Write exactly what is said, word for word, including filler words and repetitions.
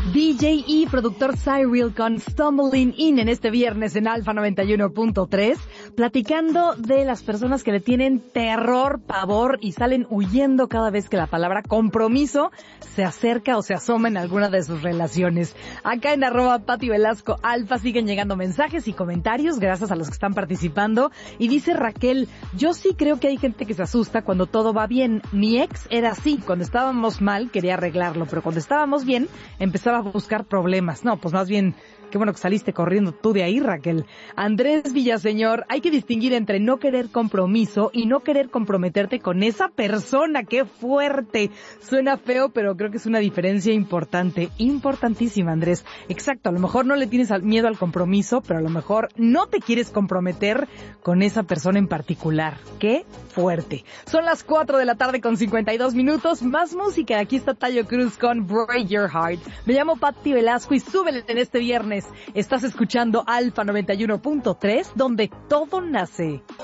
D J y productor Cyril con Stumbling In en este viernes en Alfa noventa y uno punto tres, platicando de las personas que le tienen terror, pavor y salen huyendo cada vez que la palabra compromiso se acerca o se asoma en alguna de sus relaciones. Acá en arroba Pati Velasco Alfa siguen llegando mensajes y comentarios, gracias a los que están participando. Y dice Raquel, yo sí creo que hay gente que se asusta cuando todo va bien. Mi ex era así, cuando estábamos mal quería arreglarlo, pero cuando estábamos bien empezaba a buscar problemas. No, pues más bien, qué bueno que saliste corriendo tú de ahí, Raquel. Andrés Villaseñor, hay que distinguir entre no querer compromiso y no querer comprometerte con esa persona. ¡Qué fuerte! Suena feo, pero creo que es una diferencia importante, importantísima, Andrés. Exacto, a lo mejor no le tienes miedo al compromiso, pero a lo mejor no te quieres comprometer con esa persona en particular. ¡Qué fuerte! Son las cuatro de la tarde con cincuenta y dos minutos. Más música. Aquí está Tayo Cruz con Break Your Heart. Me llamo Pati Velasco y súbele en este viernes. Estás escuchando Alfa noventa y uno punto tres, donde todo nace.